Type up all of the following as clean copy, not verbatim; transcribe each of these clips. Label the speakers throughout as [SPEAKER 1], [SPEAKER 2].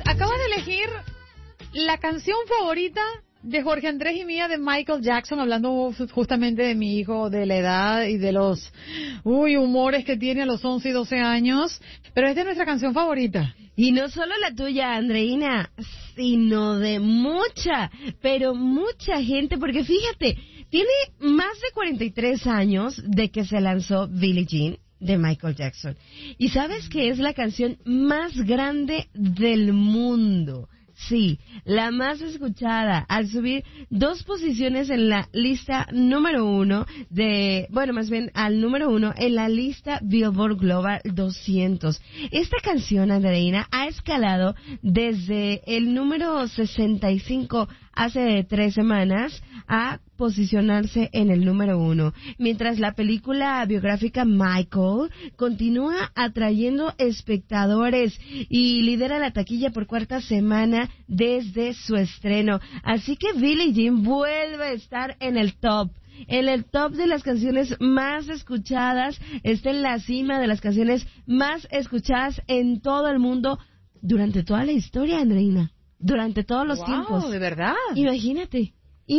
[SPEAKER 1] Acabas de elegir la canción favorita de Jorge Andrés y mía de Michael Jackson, hablando justamente de mi hijo, de la edad y de los humores que tiene a los 11 y 12 años. Pero esta es nuestra canción favorita.
[SPEAKER 2] Y no solo la tuya, Andreina, sino de mucha, pero mucha gente, porque fíjate, tiene más de 43 años de que se lanzó Billie Jean de Michael Jackson. ¿Y sabes que es la canción más grande del mundo? Sí, la más escuchada, al subir 2 posiciones en la lista número 1 al número 1 en la lista Billboard Global 200. Esta canción, Andreina, ha escalado desde el número 65 hace 3 semanas a posicionarse en el número 1, mientras la película biográfica Michael continúa atrayendo espectadores y lidera la taquilla por 4ª semana desde su estreno. Así que Billie Jean vuelve a estar en el top de las canciones más escuchadas, está en la cima de las canciones más escuchadas en todo el mundo durante toda la historia, Andreina, durante todos los tiempos.
[SPEAKER 1] ¿De verdad?
[SPEAKER 2] Imagínate.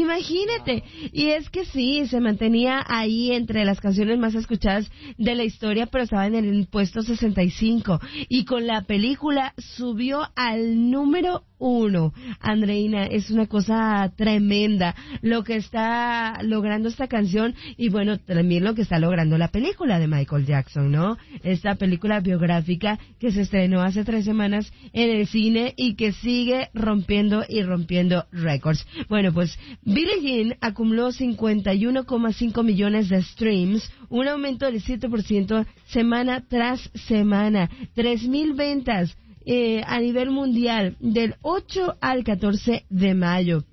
[SPEAKER 2] Y es que sí, se mantenía ahí entre las canciones más escuchadas de la historia, pero estaba en el puesto 65. Y con la película subió al número 1. Andreina, es una cosa tremenda lo que está logrando esta canción y bueno, también lo que está logrando la película de Michael Jackson, ¿no? Esta película biográfica que se estrenó hace 3 semanas en el cine y que sigue rompiendo récords. Bueno, pues Billie Jean acumuló 51,5 millones de streams, un aumento del 7% semana tras semana, 3,000 ventas a nivel mundial del 8 al 14 de mayo.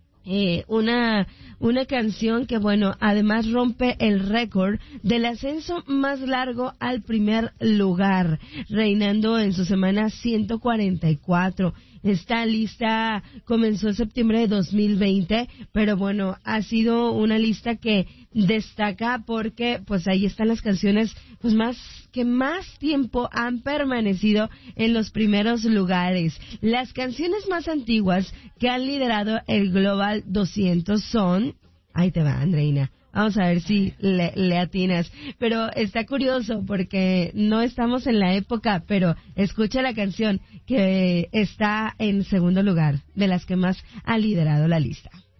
[SPEAKER 2] Una canción que, bueno, además rompe el récord del ascenso más largo al primer lugar, reinando en su semana 144. Esta lista comenzó en septiembre de 2020, pero bueno, ha sido una lista que destaca porque pues ahí están las canciones pues más tiempo han permanecido en los primeros lugares. Las canciones más antiguas que han liderado el Global 200 son, ahí te va, Andreina, vamos a ver si le atinas. Pero está curioso porque no estamos en la época, pero escucha la canción que está en segundo lugar de las que más ha liderado la lista.